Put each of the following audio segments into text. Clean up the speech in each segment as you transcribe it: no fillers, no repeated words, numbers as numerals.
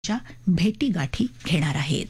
च्या भेटीगाठी घेणार आहेत.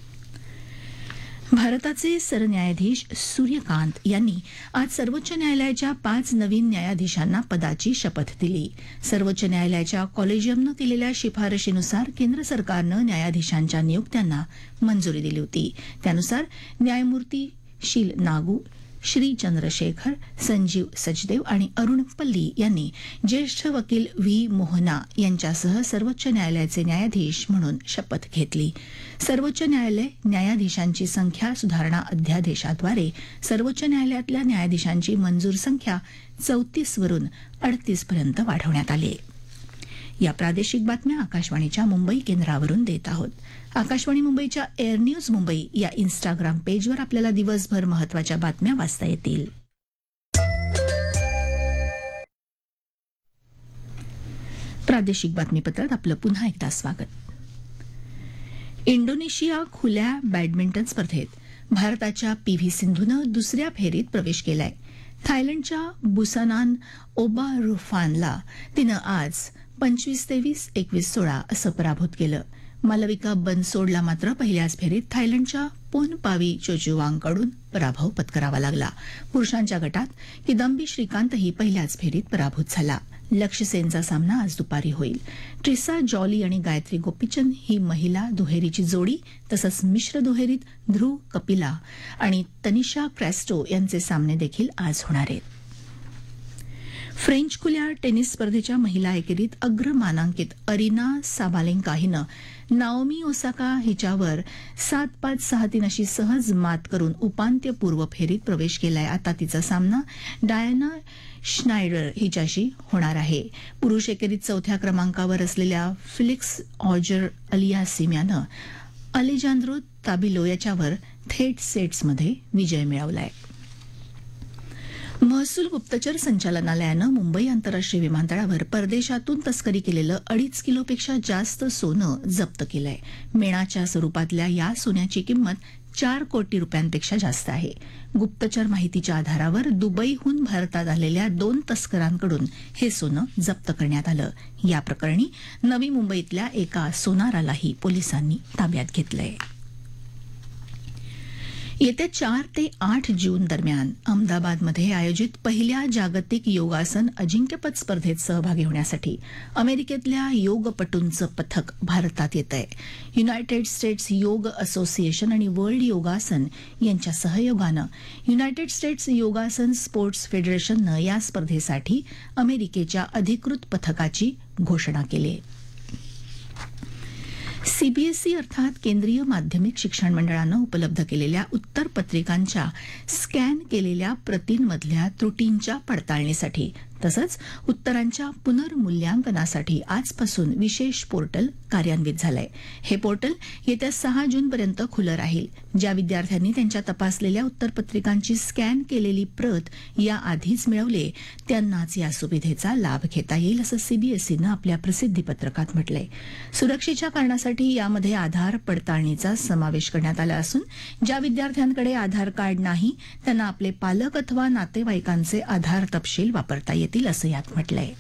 भारताचे सरन्यायाधीश सूर्यकांत यांनी आज सर्वोच्च न्यायालयाच्या 5 नवीन न्यायाधीशांना पदाची शपथ दिली. सर्वोच्च न्यायालयाच्या कॉलेजियमनं केलेल्या शिफारशीनुसार केंद्र सरकारनं न्यायाधीशांच्या नियुक्त्यांना मंजुरी दिली होती. त्यानुसार न्यायमूर्ती शील नागू, श्री चंद्रशेखर, संजीव सचदेव आणि अरुण पल्ली यांनी ज्येष्ठ वकील व्ही मोहना यांच्यासह सर्वोच्च न्यायालयाचे न्यायाधीश म्हणून शपथ घेतली. सर्वोच्च न्यायालय न्यायाधीशांची संख्या सुधारणा अध्यादेशाद्वारे सर्वोच्च न्यायालयातल्या न्यायाधीशांची मंजूर संख्या 34 वरून 38 पर्यंत वाढवण्यात आली. या प्रादेशिक बातम्या आकाशवाणीच्या मुंबई केंद्रावरून देत आहोत. आकाशवाणी मुंबईच्या एअर न्यूज मुंबई या इन्स्टाग्राम पेजवर आपल्याला दिवसभर महत्वाच्या बातम्या वाचता येतील. प्रादेशिक बातमीपत्रात आपलं पुन्हा एकदा स्वागत. इंडोनेशिया खुल्या बॅडमिंटन स्पर्धेत भारताच्या पीव्ही सिंधूनं दुसऱ्या फेरीत प्रवेश केलाय. थायलंडच्या बुसानान ओबारुफानला तिनं आज 25-23, 21-16 असं पराभूत केलं. मालविका बनसोडला मात्र पहिल्याच फेरीत थायलंडच्या पोनपावी चोचुवांगकडून पराभव पत्करावा लागला. पुरुषांच्या गटात किदांबी श्रीकांतही पहिल्याच फेरीत पराभूत झाला. लक्ष्य सेनचा सामना आज दुपारी होईल. ट्रिसा जॉली आणि गायत्री गोपीचंद ही महिला दुहेरीची जोडी, तसंच मिश्र दुहेरीत ध्रुव कपिला आणि तनिषा क्रॅस्टो यांचे सामने देखील आज होणार आहेत. फ्रेंच खुल्या टेनिस स्पर्धेच्या महिला एकेरीत अग्रमानांकित अरिना साबालेंका हिनं नाओमी ओसाका हिच्यावर 7-5, 6-3 अशी सहज मात करून उपांत्यपूर्व फेरीत प्रवेश केलाय. आता तिचा सामना डायना श्नायडर हिच्याशी होणार आहे. पुरुष एकेरीत चौथ्या क्रमांकावर असलेल्या फिलिक्स ऑजर अलियासिम यानं अलेजांद्रो ताबिलो याच्यावर थेट सेट्समध्ये विजय मिळवलाय. महसूल गुप्तचर संचालनालयानं मुंबई आंतरराष्ट्रीय विमानतळावर परदेशातून तस्करी केलेलं 2.5 किलोपेक्षा जास्त सोनं जप्त केलंय. मेणाच्या स्वरूपातल्या या सोन्याची किंमत 4 कोटी रुपयांपेक्षा जास्त आहे. गुप्तचर माहितीच्या आधारावर दुबईहून भारतात आलेल्या 2 तस्करांकडून हे सोनं जप्त करण्यात आलं. या प्रकरणी नवी मुंबईतल्या एका सोनारालाही पोलिसांनी ताब्यात घेतलंय. येत्या 4 ते 8 जून दरम्यान अहमदाबादमध्ये आयोजित पहिल्या जागतिक योगासन अजिंक्यपद स्पर्धेत सहभागी होण्यासाठी अमेरिकेतल्या योगपटूंचं पथक भारतात येतंय. युनायटेड स्टेट्स योग असोसिएशन आणि वर्ल्ड योगासन यांच्या सहयोगानं युनायटेड स्टेट्स योगासन स्पोर्ट्स फेडरेशननं या स्पर्धेसाठी अमेरिकेच्या अधिकृत पथकाची घोषणा केली. सीबीएसई अर्थात केंद्रीय माध्यमिक शिक्षण मंडळानं उपलब्ध केलेल्या उत्तरपत्रिकांच्या स्कॅन केलेल्या प्रतींमधल्या त्रुटींच्या पडताळणीसाठी तसंच उत्तरांच्या पुनर्मूल्यांकनासाठी आजपासून विशेष पोर्टल कार्यान्वित झालंय. हे पोर्टल येत्या 6 जूनपर्यंत खुलं राहील. ज्या विद्यार्थ्यांनी त्यांच्या तपासलेल्या उत्तरपत्रिकांची स्कॅन केलेली प्रत याआधीच मिळवले त्यांनाच या सुविधेचा लाभ घेता येईल असं सीबीएसईनं आपल्या प्रसिद्धीपत्रकात म्हटलंय. सुरक्षेच्या कारणासाठी यामध्ये आधार पडताळणीचा समावेश करण्यात आला असून ज्या विद्यार्थ्यांकडे आधार कार्ड नाही त्यांना आपले पालक अथवा नातेवाईकांचे आधार तपशील वापरता येतील असं यात म्हटलंय.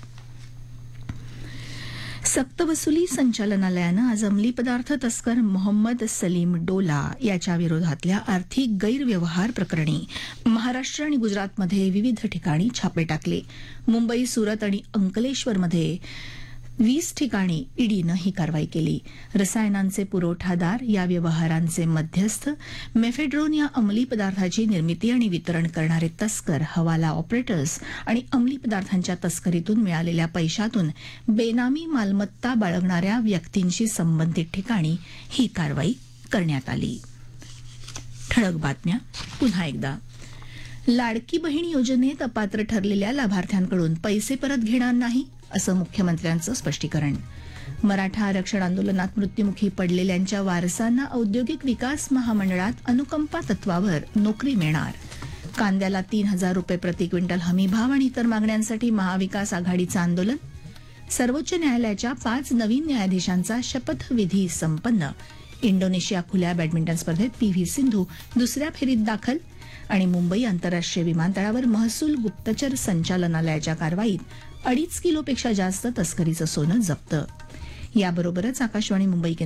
सक्तवसुली संचालनालयानं आज अंमली पदार्थ तस्कर मोहम्मद सलीम डोला याच्या विरोधातल्या आर्थिक गैरव्यवहार प्रकरणी महाराष्ट्र आणि गुजरातमध्ये विविध ठिकाणी छापे टाकले. मुंबई, सुरत आणि अंकलेश्वरमध्ये 20 ठिकाणी ईडीनं ही कारवाई केली. रसायनांचे पुरवठादार, या व्यवहारांचे मध्यस्थ, मेफेड्रोन या अंमली पदार्थाची निर्मिती आणि वितरण करणारे तस्कर, हवाला ऑपरेटर्स आणि अंमली पदार्थांच्या तस्करीतून मिळालेल्या पैशातून बेनामी मालमत्ता बाळगणाऱ्या व्यक्तींशी संबंधित ठिकाणी ही कारवाई करण्यात आली. ठळक बातम्या पुन्हा एकदा. लाडकी बहीण योजनेत अपात्र ठरलेल्या लाभार्थ्यांकडून पैसे परत घेणार नाही असं मुख्यमंत्र्यांचं स्पष्टीकरण. मराठा आरक्षण आंदोलनात मृत्युमुखी पडलेल्यांच्या वारसांना औद्योगिक विकास महामंडळात अनुकंपा तत्वावर नोकरी मिळणार. कांद्याला 3,000 रुपये प्रति क्विंटल हमीभाव आणि इतर मागण्यांसाठी महाविकास आघाडीचं आंदोलन. सर्वोच्च न्यायालयाच्या 5 नवीन न्यायाधीशांचा शपथविधी संपन्न. इंडोनेशिया खुल्या बॅडमिंटन स्पर्धेत पीव्ही सिंधू दुसऱ्या फेरीत दाखल. आणि मुंबई आंतरराष्ट्रीय विमानतळावर महसूल गुप्तचर संचालनालयाच्या कारवाईत 2.5 किलोपेक्षा जास्त तस्करीचं सोनं जप्त. याबरोबरच आकाशवाणी मुंबई